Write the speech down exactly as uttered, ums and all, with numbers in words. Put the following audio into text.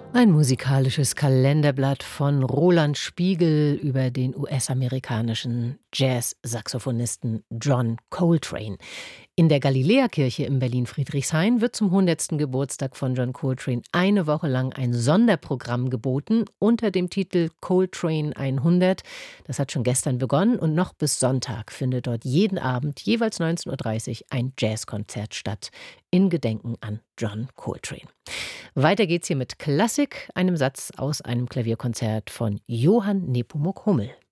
Ein musikalisches Kalenderblatt von Roland Spiegel über den U S-amerikanischen Jazz-Saxophonisten John Coltrane. In der Galiläakirche in Berlin-Friedrichshain wird zum hundertsten Geburtstag von John Coltrane eine Woche lang ein Sonderprogramm geboten unter dem Titel Coltrane hundert. Das hat schon gestern begonnen und noch bis Sonntag findet dort jeden Abend jeweils neunzehn Uhr dreißig ein Jazzkonzert statt in Gedenken an John Coltrane. Weiter geht's hier mit Klassik, einem Satz aus einem Klavierkonzert von Johann Nepomuk Hummel.